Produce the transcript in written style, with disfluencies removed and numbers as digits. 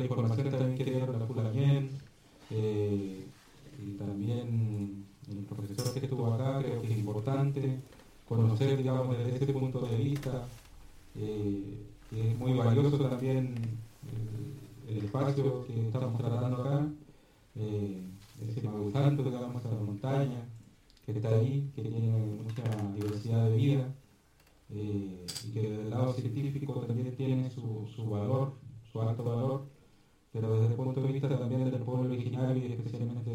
información también que dieron la Pulamien, y también el profesor que estuvo acá, creo que es importante conocer, digamos, desde ese punto de vista, que es muy valioso también el espacio que estamos tratando acá, ese Magusanto, digamos, esa montaña que está ahí, que tiene mucha diversidad de vida, y que desde el lado científico también tiene su valor, su alto valor, pero desde el punto de vista también del pueblo originario y especialmente